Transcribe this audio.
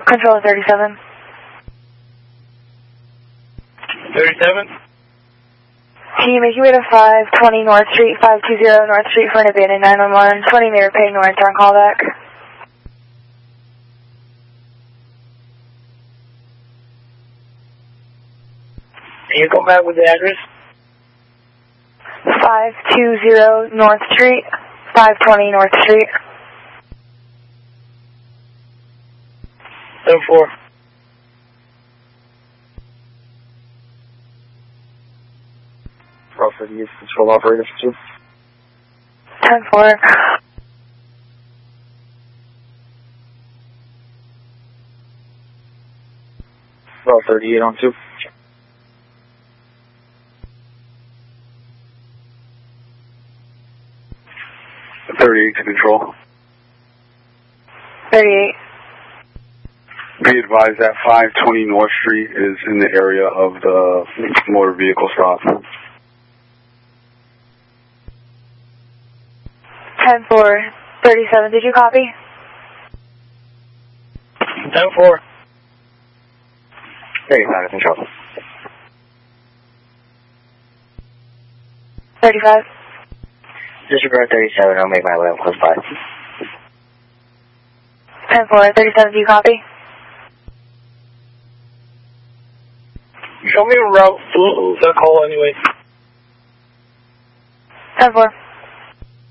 Control 37. 37? Can you make your way to 520 North Street, 520 North Street for an abandoned 911, 20 meter pay north on callback. Can you go back with the address? 520 North Street, 520 North Street. 10-4. Crawford, use control operator for 2. 10-4. Well, 38 on 2. 38 to control. 38. Be advised that 520 North Street is in the area of the motor vehicle stop. 10-4. 37, did you copy? 10-4. 35 to control. 35. Disregard 37, I'll make my way up close by. 10-4. 37, do you copy? Show me a route to the call anyway. 10-4.